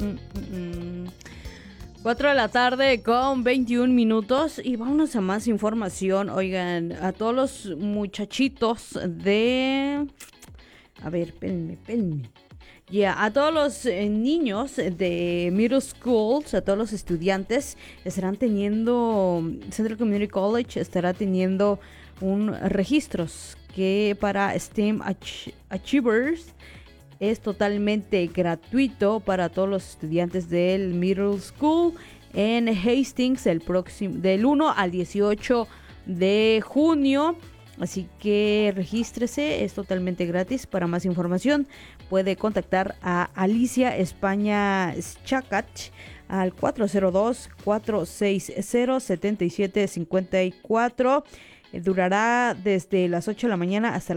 4 de la tarde con 21 minutos y vámonos a más información. Oigan, a todos los muchachitos de... A ver, espérenme. A todos los niños de middle schools, a todos los estudiantes, estarán teniendo, Central Community College estará teniendo registros que para STEM Achievers es totalmente gratuito para todos los estudiantes del middle school en Hastings del 1 al 18 de junio. Así que regístrese, es totalmente gratis. Para más información puede contactar a Alicia España Schacach al 402-460-7754. Durará desde las 8 de la mañana hasta